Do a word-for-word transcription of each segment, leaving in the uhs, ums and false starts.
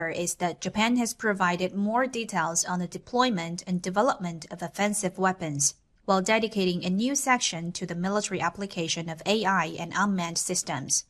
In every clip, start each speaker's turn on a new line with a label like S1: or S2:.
S1: is that Japan has provided more details on the deployment and development of offensive weapons, while dedicating a new section to the military application of A I and unmanned systems.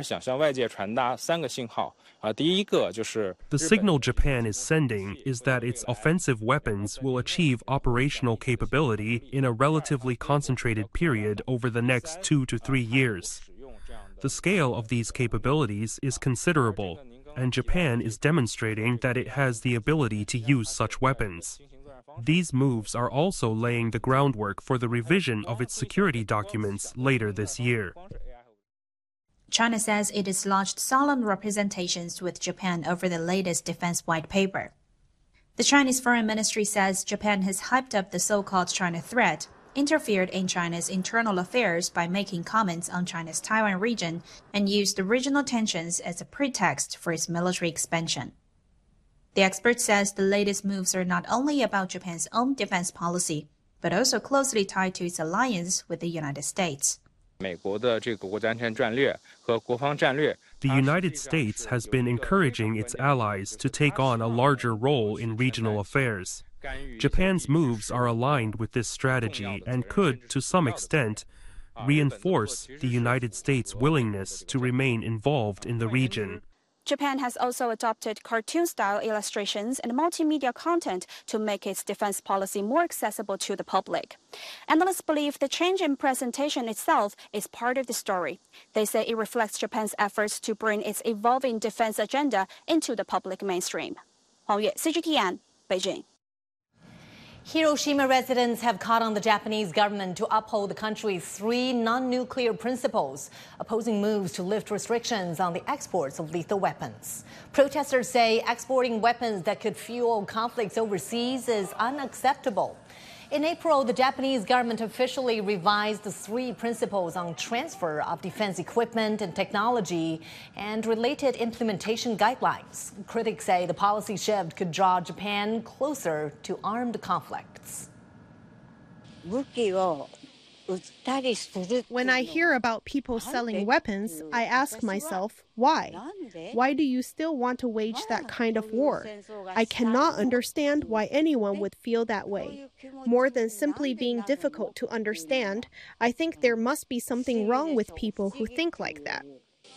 S2: The signal Japan is sending is that its offensive weapons will achieve operational capability in a relatively concentrated period over the next two to three years. The scale of these capabilities is considerable, and Japan is demonstrating that it has the ability to use such weapons. These moves are also laying the groundwork for the revision of its security documents later this year.
S1: China says it has lodged solemn representations with Japan over the latest defense white paper. The Chinese Foreign Ministry says Japan has hyped up the so-called China threat, interfered in China's internal affairs by making comments on China's Taiwan region, and used the regional tensions as a pretext for its military expansion. The expert says the latest moves are not only about Japan's own defense policy, but also closely tied to its alliance with the United States.
S2: The United States has been encouraging its allies to take on a larger role in regional affairs. Japan's moves are aligned with this strategy and could, to some extent, reinforce the United States' willingness to remain involved in the region.
S3: Japan has also adopted cartoon-style illustrations and multimedia content to make its defense policy more accessible to the public. Analysts believe the change in presentation itself is part of the story. They say it reflects Japan's efforts to bring its evolving defense agenda into the public mainstream. Huang Yue, C G T N, Beijing.
S4: Hiroshima residents have called on the Japanese government to uphold the country's three non-nuclear principles, opposing moves to lift restrictions on the exports of lethal weapons. Protesters say exporting weapons that could fuel conflicts overseas is unacceptable. In April, the Japanese government officially revised the three principles on transfer of defense equipment and technology and related implementation guidelines. Critics say the policy shift could draw Japan closer to armed conflicts.
S5: When I hear about people selling weapons, I ask myself, why? Why do you still want to wage that kind of war? I cannot understand why anyone would feel that way. More than simply being difficult to understand, I think there must be something wrong with people who think like that.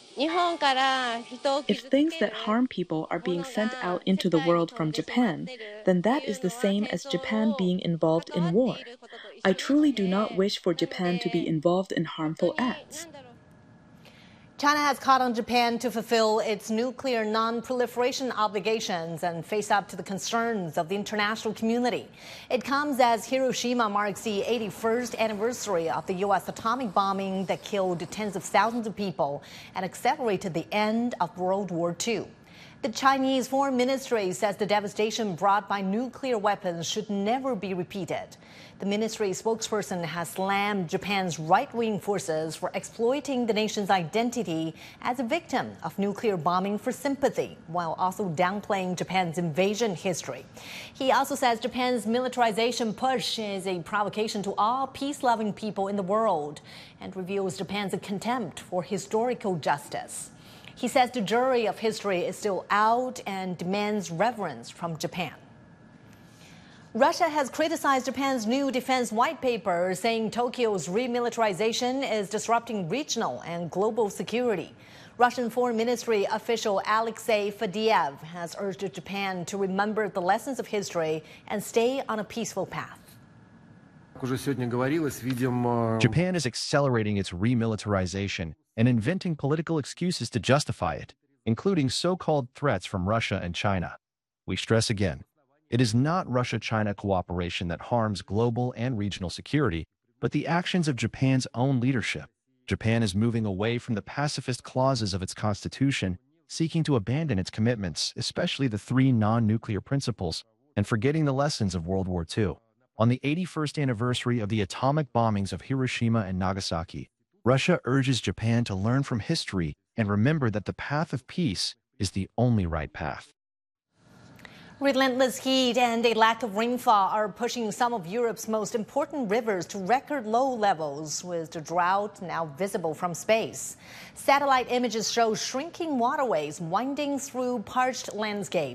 S6: If things that harm people are being sent out into the world from Japan, then that is the same as Japan being involved in war. I truly do not wish for Japan to be involved in harmful acts.
S4: China has called on Japan to fulfill its nuclear non-proliferation obligations and face up to the concerns of the international community. It comes as Hiroshima marks the eighty-first anniversary of the U S atomic bombing that killed tens of thousands of people and accelerated the end of World War Two. The Chinese Foreign Ministry says the devastation brought by nuclear weapons should never be repeated. The ministry spokesperson has slammed Japan's right-wing forces for exploiting the nation's identity as a victim of nuclear bombing for sympathy, while also downplaying Japan's invasion history. He also says Japan's militarization push is a provocation to all peace-loving people in the world and reveals Japan's contempt for historical justice. He says the jury of history is still out and demands reverence from Japan. Russia has criticized Japan's new defense white paper, saying Tokyo's remilitarization is disrupting regional and global security. Russian Foreign Ministry official Alexei Fadiev has urged Japan to remember the lessons of history and stay on a peaceful path.
S7: Japan is accelerating its remilitarization and inventing political excuses to justify it, including so-called threats from Russia and China. We stress again, it is not Russia-China cooperation that harms global and regional security, but the actions of Japan's own leadership. Japan is moving away from the pacifist clauses of its constitution, seeking to abandon its commitments, especially the three non-nuclear principles, and forgetting the lessons of World War Two. On the eighty-first anniversary of the atomic bombings of Hiroshima and Nagasaki, Russia urges Japan to learn from history and remember that the path of peace is the only right path.
S4: Relentless heat and a lack of rainfall are pushing some of Europe's most important rivers to record low levels, with the drought now visible from space. Satellite images show shrinking waterways winding through parched landscapes.